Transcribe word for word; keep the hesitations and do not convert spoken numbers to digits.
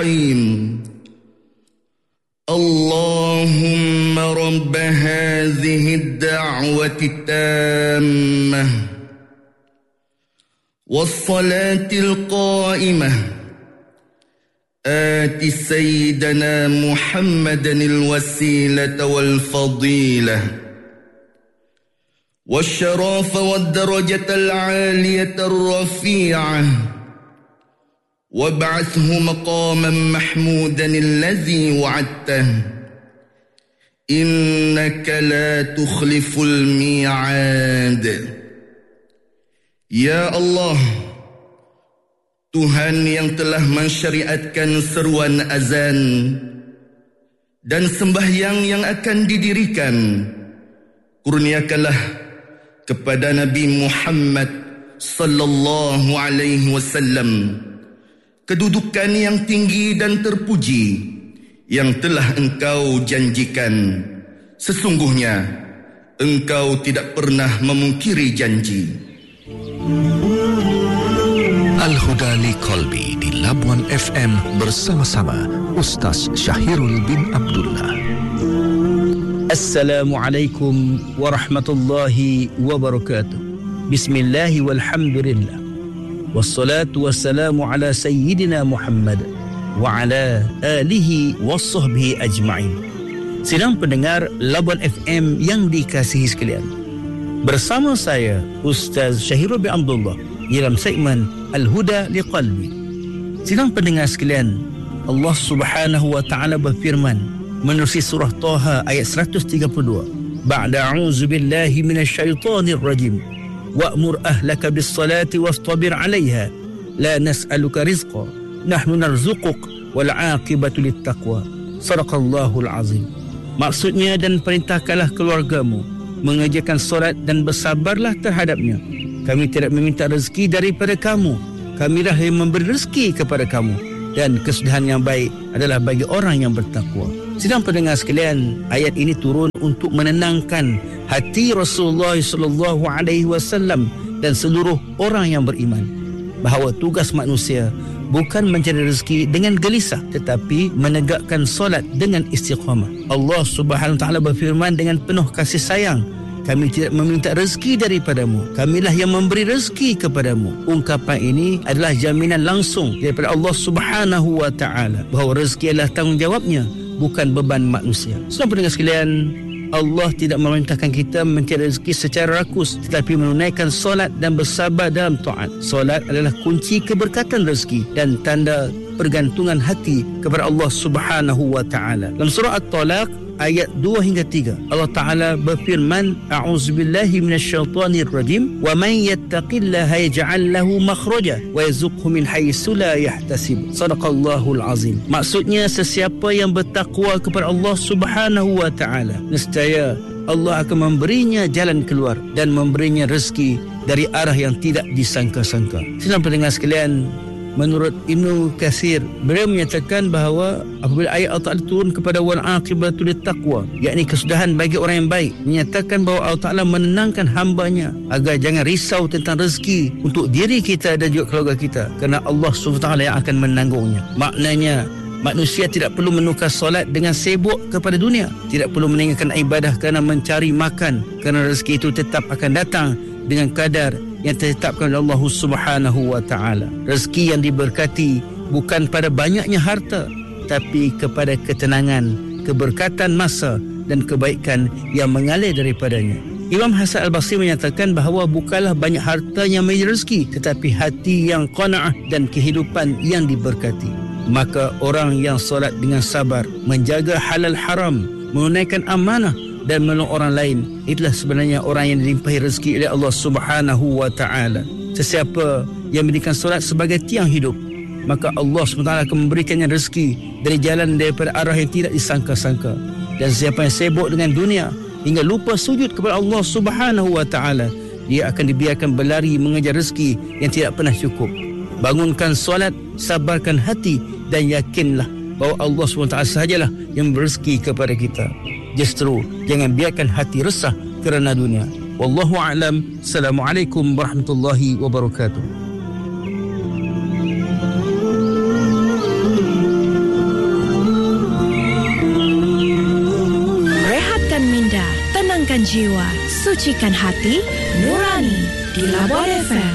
اللهم رب هذه الدعوة التامة والصلاة القائمة آت سيدنا محمدا الوسيلة والفضيلة والشرف والدرجة العالية الرفيعة وابعثه مقاما محمودا الذي وعدته إنك لا تخلف الميعاد. Ya Allah, Tuhan yang telah mensyariatkan seruan azan dan sembahyang yang akan didirikan, kurniakanlah kepada Nabi Muhammad sallallahu alaihi wasallam kedudukan yang tinggi dan terpuji yang telah Engkau janjikan. Sesungguhnya Engkau tidak pernah memungkiri janji. Al-Huda li Qalbi di Labuan F M bersama-sama Ustaz Syahirul bin Abdullah. Assalamualaikum warahmatullahi wabarakatuh. Bismillahi walhamdulillah. Wassalatu wassalamu ala sayyidina Muhammad wa ala alihi wassahbihi ajma'in. Sidang pendengar Labuan F M yang dikasihi sekalian, bersama saya Ustaz Syahirul bin Abdullah dalam segmen Al-Huda li Qalbi. Sidang pendengar sekalian, Allah Subhanahu wa taala berfirman menerusi surah Taha ayat seratus tiga puluh dua. Ba'da a'udzu billahi minasyaitonir rajim. Wa'mur ahlaka bis-salati wastabir 'alaiha la nas'aluka rizqa nahnu narzuquk wal 'aqibatu lit-taqwa. Shadaqallahul azim. Maksudnya, dan perintahkanlah keluargamu mengerjakan solat dan bersabarlah terhadapnya. Kami tidak meminta rezeki daripada kamu, kamilah yang memberi rezeki kepada kamu, dan kesudahan yang baik adalah bagi orang yang bertakwa. Sidang pendengar sekalian, ayat ini turun untuk menenangkan hati Rasulullah sallallahu alaihi wasallam dan seluruh orang yang beriman bahawa tugas manusia bukan mencari rezeki dengan gelisah, tetapi menegakkan solat dengan istiqamah. Allah Subhanahu wa taala berfirman dengan penuh kasih sayang, kami tidak meminta rezeki daripadamu, kamilah yang memberi rezeki kepadamu. Ungkapan ini adalah jaminan langsung daripada Allah Subhanahu wa taala bahawa rezeki adalah tanggungjawabnya, bukan beban manusia. Saudara pendengar sekalian, Allah tidak memerintahkan kita mencari rezeki secara rakus, tetapi menunaikan solat dan bersabar dalam taat. Solat adalah kunci keberkatan rezeki dan tanda pergantungan hati kepada Allah Subhanahu wa taala. Dalam surah At-Talaq ayat dua hingga tiga, Allah Ta'ala berfirman, A'udzubillahi minasyaitonir rajim, wa man yattaqillaha yaj'al lahu makhraja wa yarzuqhu min haitsu la yahtasib. Shadaqallahul azim. Maksudnya, sesiapa yang bertakwa kepada Allah Subhanahu wa taala, nescaya Allah akan memberinya jalan keluar dan memberinya rezeki dari arah yang tidak disangka-sangka. Sidang pendengar sekalian, menurut Ibnu Katsir, beliau menyatakan bahawa apabila ayat Allah Ta'ala turun kepada wal aqibatu littaqwa, yakni kesudahan bagi orang yang baik, menyatakan bahawa Allah Ta'ala menenangkan hambanya agar jangan risau tentang rezeki untuk diri kita dan juga keluarga kita, kerana Allah subhanahu wa taala yang akan menanggungnya. Maknanya, manusia tidak perlu menukar solat dengan sibuk kepada dunia, tidak perlu meninggalkan ibadah kerana mencari makan, kerana rezeki itu tetap akan datang dengan kadar yang ditetapkan oleh Allah Subhanahu wa taala. Rezeki yang diberkati bukan pada banyaknya harta, tapi kepada ketenangan, keberkatan masa dan kebaikan yang mengalir daripadanya. Imam Hasan Al-Basri menyatakan bahawa bukanlah banyak harta yang memberi rezeki, tetapi hati yang qanaah dan kehidupan yang diberkati. Maka orang yang solat dengan sabar, menjaga halal haram, menunaikan amanah dan menolong orang lain, itulah sebenarnya orang yang dilimpahi rezeki oleh Allah Subhanahu wa taala. Sesiapa yang menjadikan solat sebagai tiang hidup, maka Allah subhanahu wa taala akan memberikannya rezeki dari jalan daripada arah yang tidak disangka-sangka. Dan siapa yang sibuk dengan dunia hingga lupa sujud kepada Allah Subhanahu wa taala, dia akan dibiarkan berlari mengejar rezeki yang tidak pernah cukup. Bangunkan solat, sabarkan hati dan yakinlah bahawa Allah subhanahu wa taala sahajalah yang berezeki kepada kita. Justru jangan biarkan hati resah kerana dunia. Wallahu a'lam. Assalamualaikum warahmatullahi wabarakatuh. tenangkan jiwa, sucikan hati, nurani di Labuan F M.